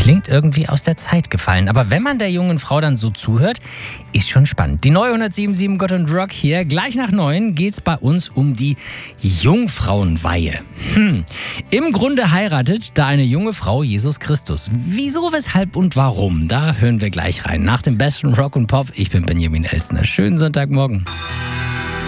klingt irgendwie aus der Zeit gefallen. Aber wenn man der jungen Frau dann so zuhört, ist schon spannend. Die neue 107.7 Gott und Rock hier. Gleich nach 9 geht's bei uns um die Jungfrauenweihe. Im Grunde heiratet da eine junge Frau Jesus Christus. Wieso, weshalb und warum? Da hören wir gleich rein. Nach dem besten Rock und Pop. Ich bin Benjamin Elsner. Schönen Sonntagmorgen.